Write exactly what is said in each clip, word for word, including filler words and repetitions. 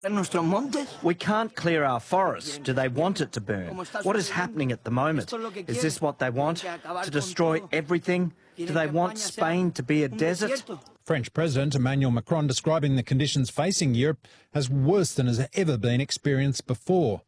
We can't clear our forests. Do they want it to burn? What is happening at the moment? Is this what they want? To destroy everything? Do they want Spain to be a desert? French President Emmanuel Macron describing the conditions facing Europe as worse than has ever been experienced before.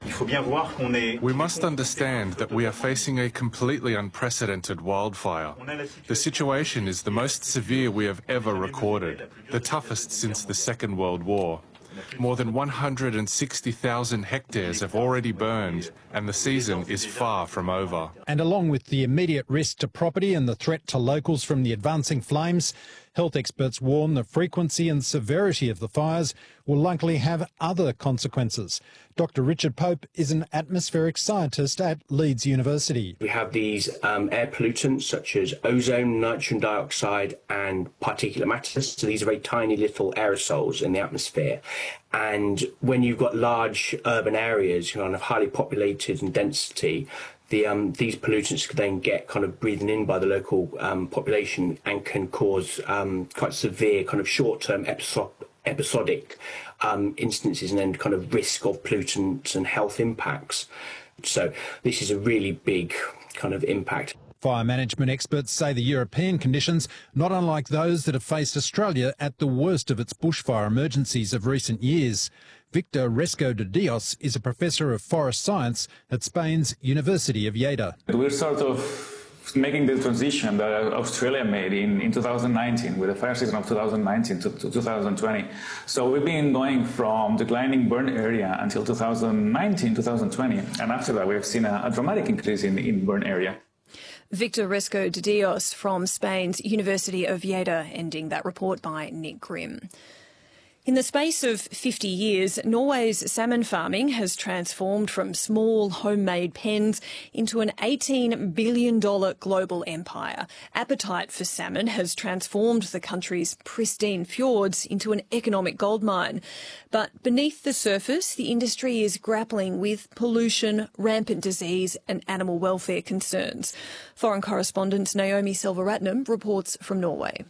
We must understand that we are facing a completely unprecedented wildfire. The situation is the most severe we have ever recorded, the toughest since the Second World War. More than one hundred sixty thousand hectares have already burned, and the season is far from over. And along with the immediate risk to property and the threat to locals from the advancing flames, health experts warn the frequency and severity of the fires will likely have other consequences. Doctor Richard Pope is an atmospheric scientist at Leeds University. We have these um, air pollutants such as ozone, nitrogen dioxide and particulate matter. So these are very tiny little aerosols in the atmosphere. And when you've got large urban areas, kind of highly populated in density, The, um, these pollutants can then get kind of breathed in by the local um, population and can cause um, quite severe kind of short-term episod episodic um, instances and then kind of risk of pollutants and health impacts. So this is a really big kind of impact. Fire management experts say the European conditions, not unlike those that have faced Australia at the worst of its bushfire emergencies of recent years. Victor Resco de Dios is a professor of forest science at Spain's University of Lleida. We're sort of making the transition that Australia made in, in two thousand nineteen with the fire season of two thousand nineteen to, to two thousand twenty. So we've been going from declining burn area until two thousand nineteen, two thousand twenty, and after that we've seen a, a dramatic increase in, in burn area. Victor Resco de Dios from Spain's University of Lleida, ending that report by Nick Grimm. In the space of fifty years, Norway's salmon farming has transformed from small homemade pens into an eighteen billion dollars global empire. Appetite for salmon has transformed the country's pristine fjords into an economic goldmine. But beneath the surface, the industry is grappling with pollution, rampant disease and animal welfare concerns. Foreign correspondent Naomi Selvaratnam reports from Norway.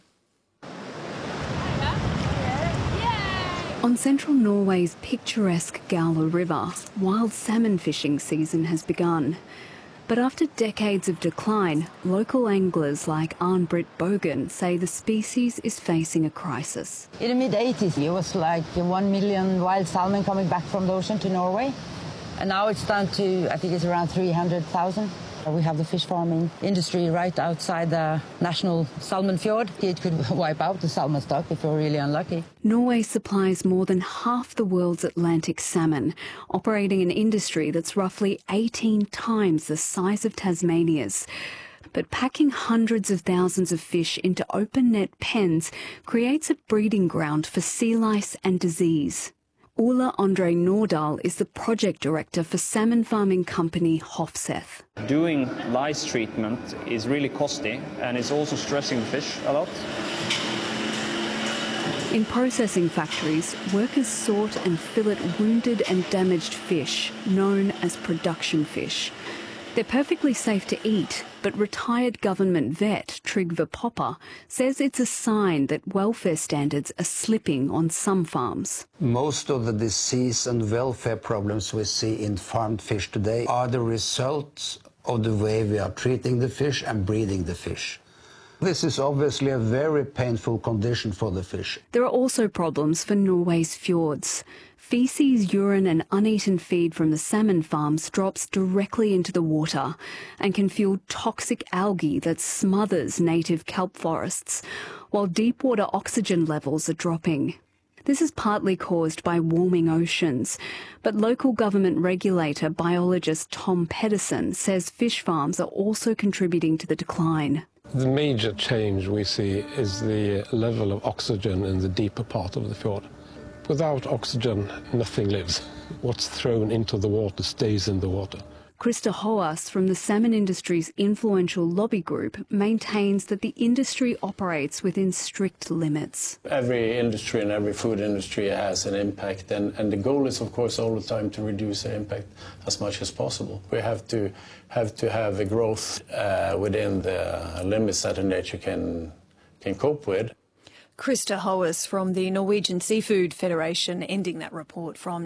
On central Norway's picturesque Gaula River, wild salmon fishing season has begun. But after decades of decline, local anglers like Arne-Britt Bogen say the species is facing a crisis. In the mid eighties, it was like one million wild salmon coming back from the ocean to Norway. And now it's down to, I think it's around three hundred thousand. We have the fish farming industry right outside the national salmon fjord. It could wipe out the salmon stock if we're really unlucky. Norway supplies more than half the world's Atlantic salmon, operating an industry that's roughly eighteen times the size of Tasmania's. But packing hundreds of thousands of fish into open-net pens creates a breeding ground for sea lice and disease. Ulla Andre Nordahl is the project director for salmon farming company Hofseth. Doing lice treatment is really costly and it's also stressing the fish a lot. In processing factories, workers sort and fillet wounded and damaged fish, known as production fish. They're perfectly safe to eat, but retired government vet Trygve Popper says it's a sign that welfare standards are slipping on some farms. Most of the disease and welfare problems we see in farmed fish today are the results of the way we are treating the fish and breeding the fish. This is obviously a very painful condition for the fish. There are also problems for Norway's fjords. Feces, urine and uneaten feed from the salmon farms drops directly into the water and can fuel toxic algae that smothers native kelp forests, while deep water oxygen levels are dropping. This is partly caused by warming oceans, but local government regulator biologist Tom Pedersen says fish farms are also contributing to the decline. The major change we see is the level of oxygen in the deeper part of the fjord. Without oxygen, nothing lives. What's thrown into the water stays in the water. Krista Hoas from the salmon industry's influential lobby group maintains that the industry operates within strict limits. Every industry and every food industry has an impact, and, and the goal is, of course, all the time to reduce the impact as much as possible. We have to have to have a growth uh, within the limits that nature can, can cope with. Krista Hoas from the Norwegian Seafood Federation ending that report from